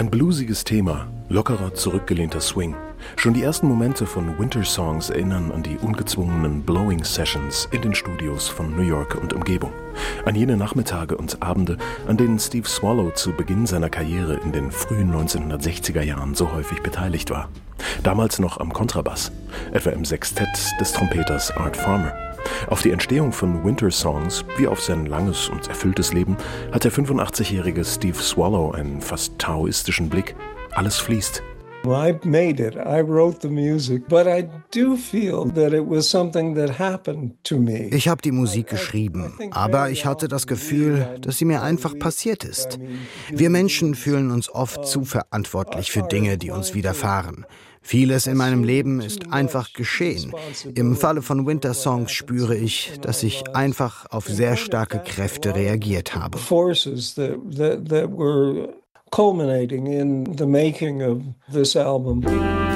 Ein bluesiges Thema, lockerer, zurückgelehnter Swing. Schon die ersten Momente von Winter Songs erinnern an die ungezwungenen Blowing Sessions in den Studios von New York und Umgebung. An jene Nachmittage und Abende, an denen Steve Swallow zu Beginn seiner Karriere in den frühen 1960er Jahren so häufig beteiligt war. Damals noch am Kontrabass, etwa im Sextett des Trompeters Art Farmer. Auf die Entstehung von Winter Songs, wie auf sein langes und erfülltes Leben, hat der 85-jährige Steve Swallow einen fast taoistischen Blick. Alles fließt. I made it. I wrote the music, but I do feel that it was something that happened to me. Ich habe die Musik geschrieben, aber ich hatte das Gefühl, dass sie mir einfach passiert ist. Wir Menschen fühlen uns oft zu verantwortlich für Dinge, die uns widerfahren. Vieles in meinem Leben ist einfach geschehen. Im Falle von Winter Songs spüre ich, dass ich einfach auf sehr starke Kräfte reagiert habe. Forces that were culminating in the making of this album.